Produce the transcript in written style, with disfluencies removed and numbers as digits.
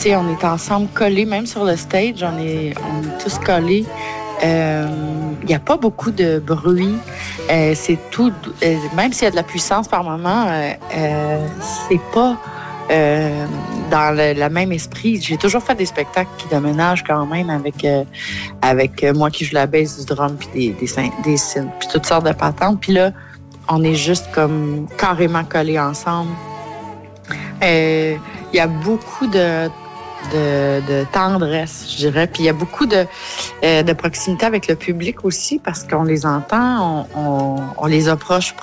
sais, on est ensemble collés, même sur le stage, on est tous collés. Il n'y a pas beaucoup de bruit. C'est tout. Même s'il y a de la puissance par moment, c'est pas dans le même esprit. J'ai toujours fait des spectacles qui déménagent quand même avec moi qui joue la basse, du drum, puis des synths, puis toutes sortes de patentes. Puis là, on est juste comme carrément collés ensemble. Il y a beaucoup de tendresse, je dirais. Puis il y a beaucoup de proximité avec le public aussi parce qu'on les entend, on les approche